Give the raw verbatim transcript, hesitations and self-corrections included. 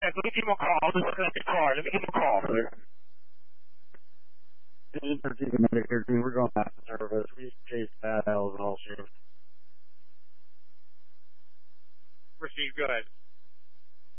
Let me give him a call. I'll disconnect the car. Let me give him a call. Engine thirteen Medicare, we're going back to service. We chased bad L's and all shift. Receive, go ahead.